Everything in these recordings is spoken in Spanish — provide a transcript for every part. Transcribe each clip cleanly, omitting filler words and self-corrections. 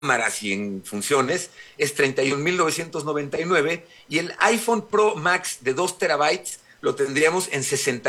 cámaras y en funciones es 31,999 y el iPhone Pro Max de 2 terabytes lo tendríamos en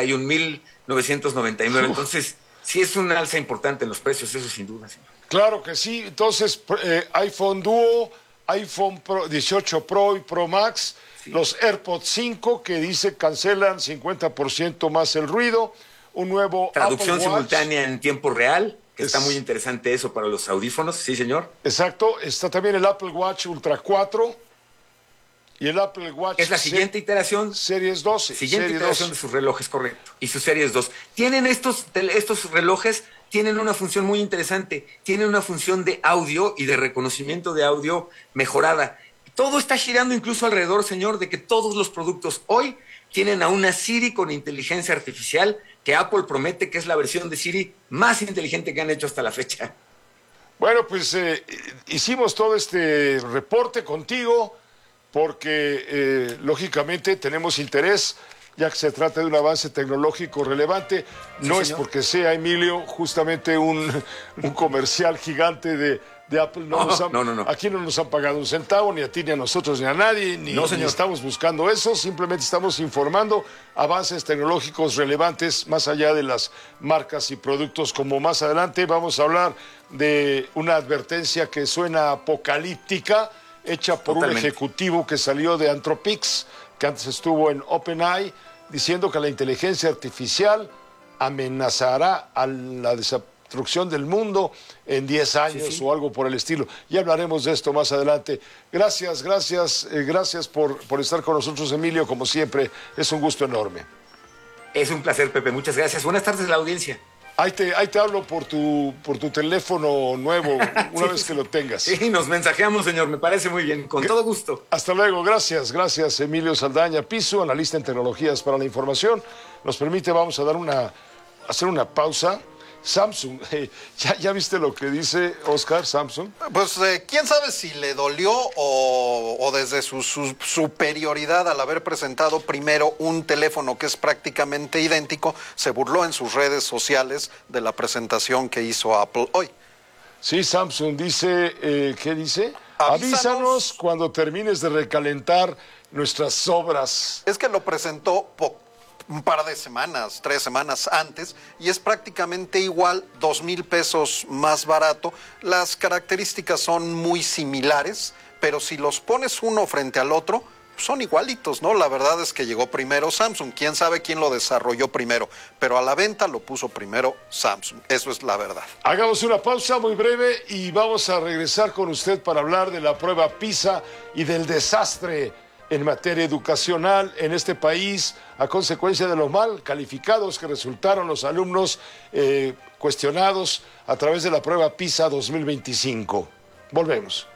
61,999. Entonces, sí es un alza importante en los precios, eso sin duda, señor. Claro que sí. Entonces, iPhone Duo, iPhone Pro, 18 Pro y Pro Max, sí. Los AirPods 5 que dice cancelan 50% más el ruido, un nuevo traducción Apple Watch simultánea en tiempo real, que está muy interesante eso para los audífonos, sí, señor. Exacto, está también el Apple Watch Ultra 4 y el Apple Watch es la siguiente iteración. Series 12. Siguiente serie iteración 12. de sus relojes, correcto. Y sus Series 2. Tienen estos relojes, tienen una función muy interesante. Tienen una función de audio y de reconocimiento de audio mejorada. Todo está girando incluso alrededor, señor, de que todos los productos hoy tienen a una Siri con inteligencia artificial que Apple promete que es la versión de Siri más inteligente que han hecho hasta la fecha. Bueno, pues hicimos todo este reporte contigo porque lógicamente tenemos interés, ya que se trata de un avance tecnológico relevante. No es porque sea, Emilio, justamente un comercial gigante de Apple. No. Aquí no nos han pagado un centavo, ni a ti, ni a nosotros, ni a nadie, ni estamos buscando eso. Simplemente estamos informando avances tecnológicos relevantes más allá de las marcas y productos, como más adelante vamos a hablar de una advertencia que suena apocalíptica, hecha por un ejecutivo que salió de Anthropic, que antes estuvo en OpenAI, diciendo que la inteligencia artificial amenazará a la destrucción del mundo en 10 años o algo por el estilo. Ya hablaremos de esto más adelante. Gracias por estar con nosotros, Emilio, como siempre. Es un gusto enorme. Es un placer, Pepe. Muchas gracias. Buenas tardes a la audiencia. Ahí te hablo por tu teléfono nuevo, una vez que lo tengas. Sí, nos mensajeamos, señor, me parece muy bien, con todo gusto. Hasta luego, gracias, Emilio Saldaña Piso, analista en tecnologías para la información. Nos permite, vamos a hacer una pausa. Samsung, ¿ya viste lo que dice Oscar, Samsung? Pues quién sabe si le dolió o desde su superioridad al haber presentado primero un teléfono que es prácticamente idéntico, se burló en sus redes sociales de la presentación que hizo Apple hoy. Sí, Samsung dice, ¿qué dice? Avísanos cuando termines de recalentar nuestras obras. Es que lo presentó un par de semanas, 3 semanas antes, y es prácticamente igual, 2,000 pesos más barato. Las características son muy similares, pero si los pones uno frente al otro, son igualitos, ¿no? La verdad es que llegó primero Samsung. Quién sabe quién lo desarrolló primero, pero a la venta lo puso primero Samsung. Eso es la verdad. Hagamos una pausa muy breve y vamos a regresar con usted para hablar de la prueba PISA y del desastre en materia educacional en este país a consecuencia de los mal calificados que resultaron los alumnos cuestionados a través de la prueba PISA 2025. Volvemos.